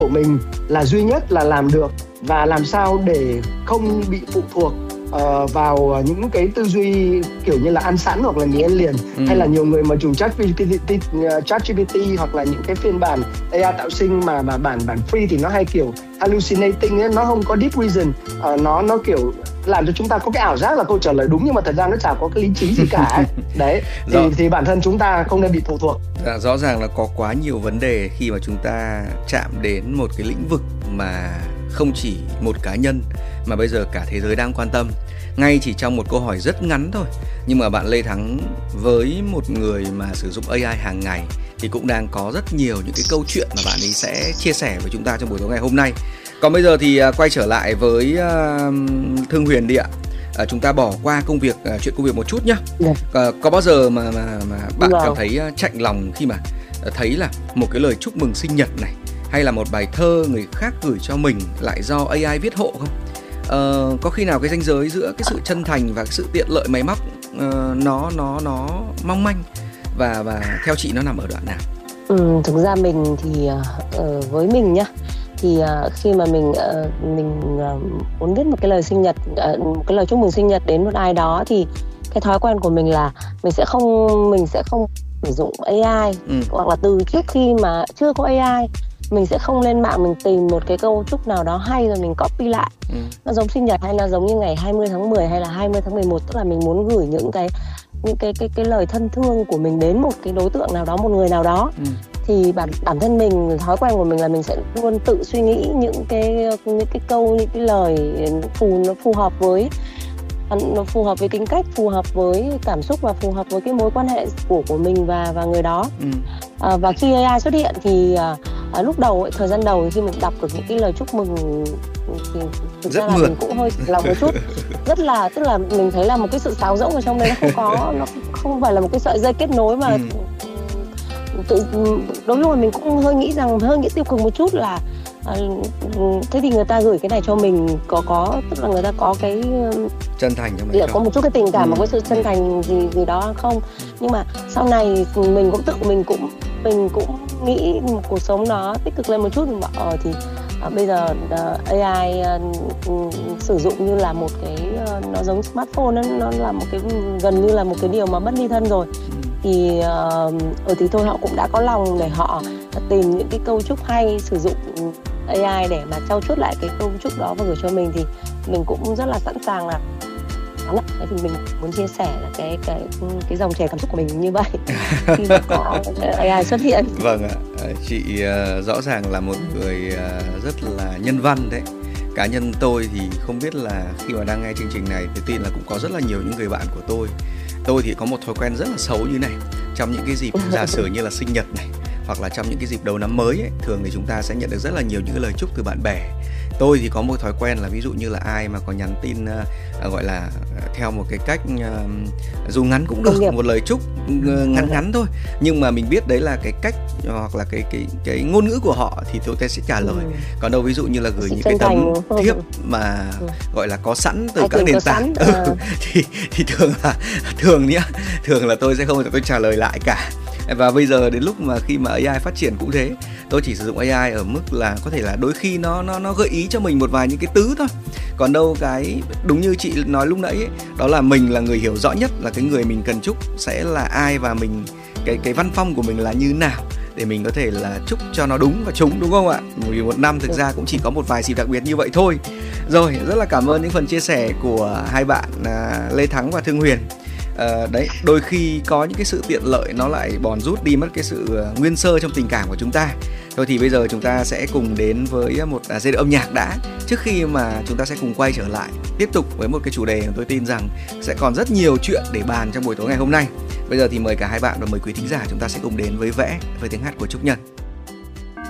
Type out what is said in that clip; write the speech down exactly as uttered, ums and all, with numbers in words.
của mình là duy nhất là làm được, và làm sao để không bị phụ thuộc uh, vào những cái tư duy kiểu như là ăn sẵn hoặc là mì ăn liền. ừ. Hay là nhiều người mà dùng ChatGPT hoặc là những cái phiên bản a i tạo sinh mà mà bản bản free thì nó hay kiểu hallucinating ấy, nó không có deep reason, uh, nó nó kiểu làm cho chúng ta có cái ảo giác là câu trả lời đúng nhưng mà thật ra nó chả có cái lý trí gì cả ấy. Đấy thì, thì bản thân chúng ta không nên bị phụ thuộc. Dạ, rõ ràng là có quá nhiều vấn đề khi mà chúng ta chạm đến một cái lĩnh vực mà không chỉ một cá nhân mà bây giờ cả thế giới đang quan tâm. Ngay chỉ trong một câu hỏi rất ngắn thôi, nhưng mà bạn Lê Thắng với một người mà sử dụng a i hàng ngày thì cũng đang có rất nhiều những cái câu chuyện mà bạn ấy sẽ chia sẻ với chúng ta trong buổi tối ngày hôm nay. Còn bây giờ thì quay trở lại với uh, Thương Huyền đi ạ. À, chúng ta bỏ qua công việc, uh, chuyện công việc một chút nhá. Yeah. À, có bao giờ mà mà, mà bạn wow. cảm thấy uh, chạnh lòng khi mà uh, thấy là một cái lời chúc mừng sinh nhật này, hay là một bài thơ người khác gửi cho mình lại do a i viết hộ không? Uh, có khi nào cái ranh giới giữa cái sự chân thành và cái sự tiện lợi máy móc uh, nó nó nó mong manh, và và theo chị nó nằm ở đoạn nào? Ừ, thực ra mình thì uh, với mình nhá, thì uh, khi mà mình uh, mình uh, muốn viết một cái lời sinh nhật, uh, một cái lời chúc mừng sinh nhật đến một ai đó, thì cái thói quen của mình là mình sẽ không mình sẽ không sử dụng a i, ừ. hoặc là từ trước khi mà chưa có a i mình sẽ không lên mạng mình tìm một cái câu chúc nào đó hay rồi mình copy lại. ừ. Nó giống sinh nhật hay nó giống như ngày hai mươi tháng mười hay là hai mươi tháng mười một, tức là mình muốn gửi những cái những cái cái cái lời thân thương của mình đến một cái đối tượng nào đó, một người nào đó. ừ. Thì bản bản thân mình, thói quen của mình là mình sẽ luôn tự suy nghĩ những cái những cái câu, những cái lời phù nó phù hợp với nó phù hợp với tính cách, phù hợp với cảm xúc và phù hợp với cái mối quan hệ của của mình và và người đó. ừ. à, và khi a i xuất hiện thì à, à, lúc đầu ấy, thời gian đầu khi mình đọc được những cái lời chúc mừng thì thực rất ra là mượt. Mình cũng hơi lòng một chút, rất là tức là mình thấy là một cái sự sáo rỗng ở trong đấy, nó không có nó không phải là một cái sợi dây kết nối mà ừ. tự đối với mình cũng hơi nghĩ rằng hơi nghĩ tiêu cực một chút là à, thế thì người ta gửi cái này cho mình có có tức là người ta có cái chân thành cho mình, có một chút cái tình cảm, ừ. một cái sự chân thành gì gì đó không. Nhưng mà sau này mình cũng tự mình cũng mình cũng nghĩ một cuộc sống nó tích cực lên một chút, mình bảo ờ thì à, bây giờ uh, a i uh, sử dụng như là một cái uh, nó giống smartphone, nó, nó là một cái gần như là một cái điều mà bất ly thân rồi. ừ. Thì uh, ở thì thôi họ cũng đã có lòng để họ tìm những cái câu chúc hay, sử dụng a i để mà trau chuốt lại cái câu chúc đó và gửi cho mình, thì mình cũng rất là sẵn sàng là Thế thì mình muốn chia sẻ là cái cái cái dòng chảy cảm xúc của mình như vậy khi mà có a i xuất hiện. Vâng ạ, chị uh, rõ ràng là một người uh, rất là nhân văn đấy. Cá nhân tôi thì không biết là khi mà đang nghe chương trình này thì tin là cũng có rất là nhiều những người bạn của tôi. Tôi thì có một thói quen rất là xấu như này. Trong những cái dịp giả sử như là sinh nhật này, hoặc là trong những cái dịp đầu năm mới ấy, thường thì chúng ta sẽ nhận được rất là nhiều những cái lời chúc từ bạn bè. Tôi thì có một thói quen là ví dụ như là ai mà có nhắn tin uh, gọi là uh, theo một cái cách uh, dù ngắn cũng được, một lời chúc uh, ngắn ngắn thôi, nhưng mà mình biết đấy là cái cách hoặc là cái cái cái ngôn ngữ của họ thì tôi sẽ trả lời. ừ. Còn đâu ví dụ như là gửi những cái tấm thiếp mà ừ. gọi là có sẵn từ Ai các nền tảng ừ. à. thì thì thường là thường nhá thường là tôi sẽ không tôi trả lời lại cả. Và bây giờ đến lúc mà khi mà a i phát triển cũng thế, tôi chỉ sử dụng a i ở mức là có thể là đôi khi nó nó nó gợi ý cho mình một vài những cái tứ thôi. Còn đâu cái đúng như chị nói lúc nãy ấy, đó là mình là người hiểu rõ nhất là cái người mình cần chúc sẽ là ai, và mình cái cái văn phong của mình là như nào để mình có thể là chúc cho nó đúng và trúng, đúng không ạ? Vì một năm thực ra cũng chỉ có một vài dịp đặc biệt như vậy thôi. Rồi, rất là cảm ơn những phần chia sẻ của hai bạn à, Lê Thắng và Thương Huyền. À, đấy, đôi khi có những cái sự tiện lợi nó lại bòn rút đi mất cái sự uh, nguyên sơ trong tình cảm của chúng ta. Thôi thì bây giờ chúng ta sẽ cùng đến với một uh, giai điệu âm nhạc đã, trước khi mà chúng ta sẽ cùng quay trở lại tiếp tục với một cái chủ đề mà tôi tin rằng sẽ còn rất nhiều chuyện để bàn trong buổi tối ngày hôm nay. Bây giờ thì mời cả hai bạn và mời quý thính giả chúng ta sẽ cùng đến với Vẽ với tiếng hát của Trúc Nhân.